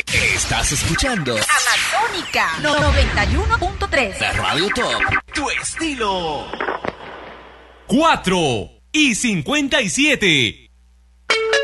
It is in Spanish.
Estás escuchando Amazónica 91.3. la Radio Top. Tu estilo. 4:57.